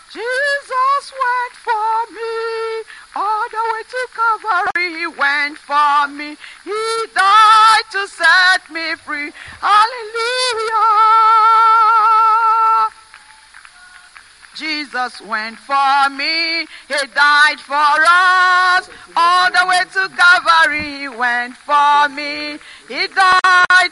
Jesus went for me. All the way to Calvary, he went for me. He died to set me free. Hallelujah. Jesus went for me. He died for us. All the way to Calvary, he went for me. He died